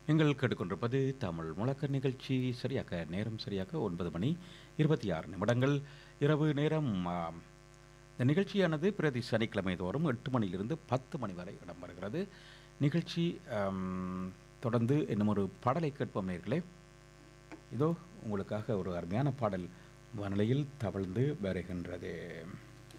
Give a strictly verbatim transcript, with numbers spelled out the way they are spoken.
நீங்கள் கேட்டுக்கொண்டிருப்பது தமிழ் முழக்க நிகழ்ச்சி. சரியாக நேரம் சரியாக ஒன்பது மணி இருபத்தி ஆறு நிமிடங்கள் இரவு நேரம். ஆம், இந்த நிகழ்ச்சியானது பிரதி சனிக்கிழமை தோறும் எட்டு மணியிலிருந்து பத்து மணி வரை இடம்பெறுகிறது. நிகழ்ச்சி ஆம், தொடர்ந்து இன்னும் ஒரு பாடலை கேட்போம் நேர்களே. இதோ உங்களுக்காக ஒரு அருமையான பாடல் வானிலையில் தவழ்ந்து வருகின்றது.